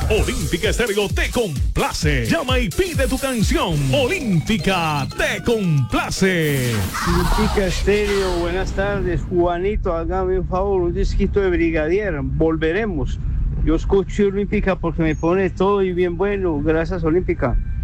Olímpica Estéreo te complace. Llama y pide tu canción. Olímpica te complace. Olímpica Estéreo, buenas tardes. Juanito, hágame un favor, un disquito de Brigadier. Volveremos. Yo escucho Olímpica porque me pone todo y bien bueno. Gracias, Olímpica.